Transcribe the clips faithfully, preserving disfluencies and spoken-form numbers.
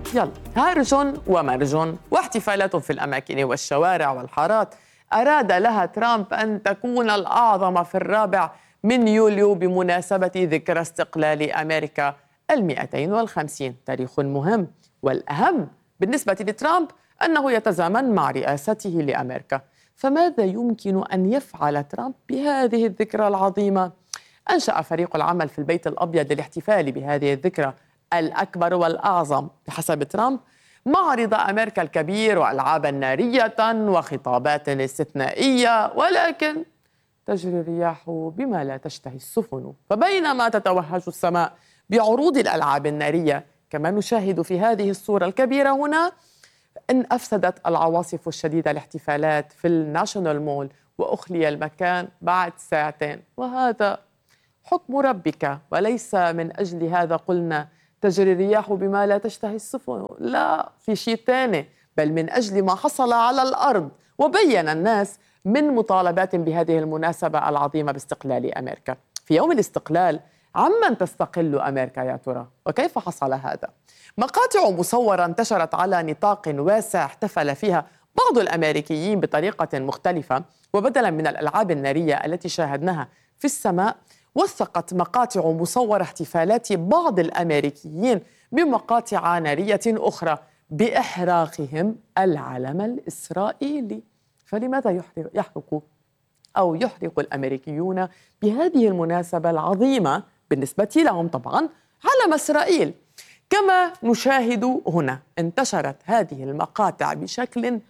يلا، هرج ومرج واحتفالات في الأماكن والشوارع والحارات أراد لها ترامب أن تكون الأعظم في الرابع من يوليو بمناسبة ذكرى استقلال أمريكا المئتين والخمسين. تاريخ مهم، والأهم بالنسبة لترامب أنه يتزامن مع رئاسته لأمريكا. فماذا يمكن أن يفعل ترامب بهذه الذكرى العظيمة؟ أنشأ فريق العمل في البيت الأبيض للاحتفال بهذه الذكرى الأكبر والأعظم بحسب ترامب معرض أمريكا الكبير وألعابا نارية وخطابات استثنائية، ولكن تجري الرياح بما لا تشتهي السفن. فبينما تتوهج السماء بعروض الألعاب النارية كما نشاهد في هذه الصورة الكبيرة هنا، إن أفسدت العواصف الشديدة الاحتفالات في الناشونال مول وأخلي المكان بعد ساعتين. وهذا حكم ربك، وليس من أجل هذا قلنا تجري الرياح بما لا تشتهي السفن، لا، في شيء ثاني، بل من أجل ما حصل على الأرض. وبين الناس من مطالبات بهذه المناسبة العظيمة باستقلال أمريكا. في يوم الاستقلال عمن تستقل أمريكا يا ترى؟ وكيف حصل هذا؟ مقاطع مصورة انتشرت على نطاق واسع احتفل فيها بعض الأمريكيين بطريقة مختلفة، وبدلا من الألعاب النارية التي شاهدناها في السماء، وثقت مقاطع مصورة احتفالات بعض الأمريكيين بمقاطع نارية أخرى بإحراقهم العلم الإسرائيلي. فلماذا يحرق, يحرق أو يحرق الأمريكيون بهذه المناسبة العظيمة بالنسبة لهم طبعا علم إسرائيل؟ كما نشاهد هنا انتشرت هذه المقاطع بشكل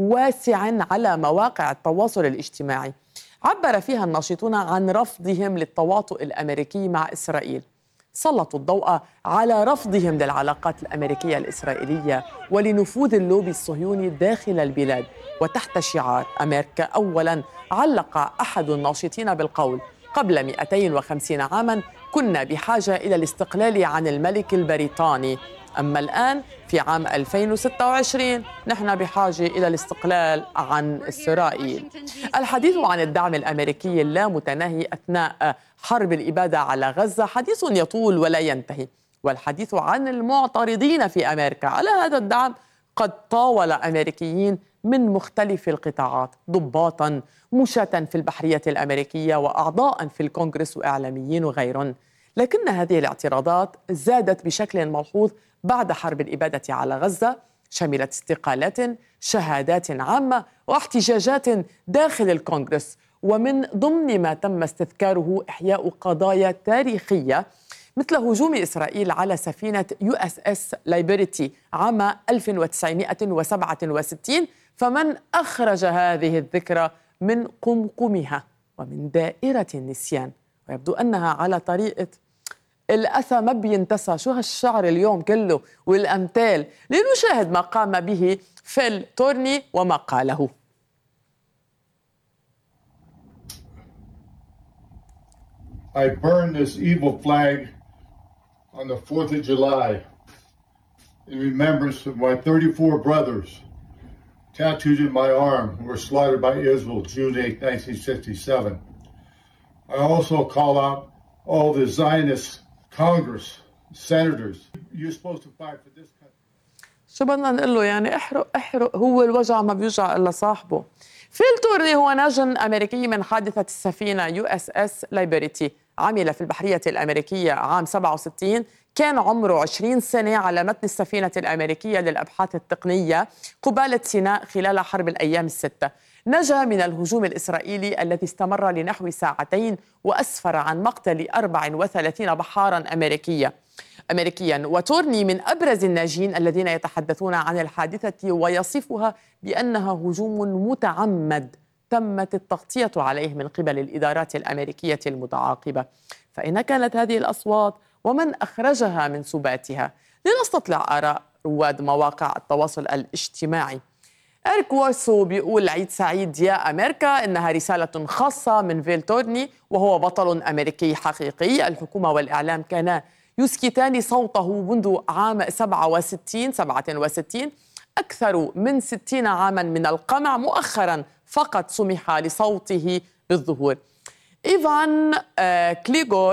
واسع على مواقع التواصل الاجتماعي، عبر فيها الناشطون عن رفضهم للتواطؤ الأمريكي مع إسرائيل، سلطوا الضوء على رفضهم للعلاقات الأمريكية الإسرائيلية ولنفوذ اللوبي الصهيوني داخل البلاد. وتحت شعار أمريكا أولاً، علق أحد الناشطين بالقول: قبل مئتين وخمسين عاماً كنا بحاجة إلى الاستقلال عن الملك البريطاني، أما الآن في عام ألفين وستة وعشرين نحن بحاجة إلى الاستقلال عن إسرائيل. الحديث عن الدعم الأمريكي اللامتناهي أثناء حرب الإبادة على غزة حديث يطول ولا ينتهي، والحديث عن المعترضين في أمريكا على هذا الدعم قد طاول أمريكيين من مختلف القطاعات، ضباطاً، مشاة في البحرية الأمريكية، وأعضاء في الكونغرس وإعلاميين وغيرهم. لكن هذه الاعتراضات زادت بشكل ملحوظ بعد حرب الإبادة على غزة، شملت استقالات، شهادات عامة، واحتجاجات داخل الكونغرس. ومن ضمن ما تم استذكاره إحياء قضايا تاريخية مثل هجوم إسرائيل على سفينة يو إس إس لايبرتي عام ألف وتسعمئة وسبعة وستين، فمن أخرج هذه الذكرى من قمقمها ومن دائرة النسيان. ويبدو أنها على طريقة الأسى ما بينتسى، شو هالشعر اليوم كله والأمثال. لنشاهد ما قام به فيل تورني وما قاله. I burned this evil flag on the fourth of July in remembrance of my thirty-four brothers tattooed in my arm who were slaughtered by Israel June eighth, nineteen sixty-seven. I also call out all the Zionist Congress senators. You're supposed to fight for this country. شو بدنا نقول له يعني؟ احرق احرق، هو الوجع ما بيوجع الا صاحبه. فيل تورني هو ناجٍ أمريكي من حادثة السفينة يو إس إس لايبرتي، عمل في البحرية الأمريكية عام سبعة وستين، كان عمره عشرين سنة على متن السفينة الأمريكية للأبحاث التقنية قبالة سيناء خلال حرب الأيام الستة. نجا من الهجوم الإسرائيلي الذي استمر لنحو ساعتين وأسفر عن مقتل أربع وثلاثين بحاراً أمريكية أمريكياً. وتورني من أبرز الناجين الذين يتحدثون عن الحادثة ويصفها بأنها هجوم متعمد تمت التغطية عليه من قبل الإدارات الأمريكية المتعاقبة. فأين كانت هذه الأصوات ومن أخرجها من سباتها؟ لنستطلع آراء رواد مواقع التواصل الاجتماعي. إريك وارسو بيقول: عيد سعيد يا أمريكا، إنها رسالة خاصة من فيل تورني وهو بطل أمريكي حقيقي. الحكومة والإعلام كانا يسكتان صوته منذ عام سبعة وستين سبعة وستين، أكثر من ستين عاما من القمع. مؤخرا فقط سمح لصوته بالظهور. إيفان كليغور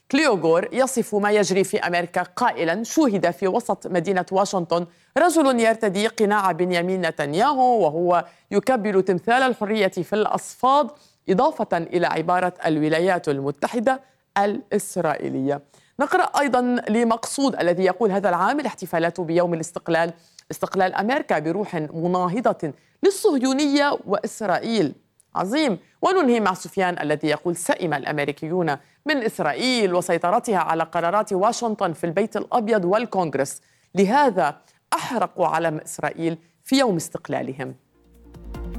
كليوغور يصف ما يجري في أمريكا قائلا: شوهد في وسط مدينة واشنطن رجل يرتدي قناع بنيامين نتنياهو وهو يكبر تمثال الحرية في الأصفاد، إضافة إلى عبارة الولايات المتحدة الإسرائيلية. نقرأ أيضا لمقصود الذي يقول: هذا العام الاحتفالات بيوم الاستقلال استقلال أمريكا بروح مناهضة للصهيونية وإسرائيل. عظيم. وننهي مع سفيان الذي يقول: سئم الأمريكيون من إسرائيل وسيطرتها على قرارات واشنطن في البيت الأبيض والكونغرس، لهذا أحرقوا علم إسرائيل في يوم استقلالهم.